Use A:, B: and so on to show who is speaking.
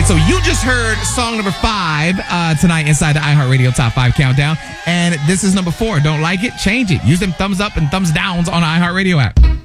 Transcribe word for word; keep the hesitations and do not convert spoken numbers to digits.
A: so you just heard song number five uh, tonight inside the iHeartRadio Top five Countdown. And this is number four. Don't like it? Change it. Use them thumbs up and thumbs downs on the iHeartRadio app.